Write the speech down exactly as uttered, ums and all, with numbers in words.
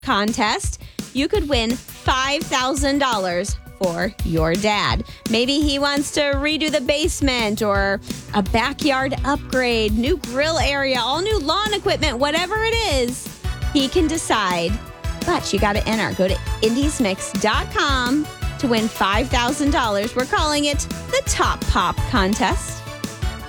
contest, you could win five thousand dollars for your dad. Maybe he wants to redo the basement or a backyard upgrade, new grill area, all new lawn equipment, whatever it is, he can decide. But you got to enter. Go to indies mix dot com to win five thousand dollars. We're calling it the Top Pop Contest.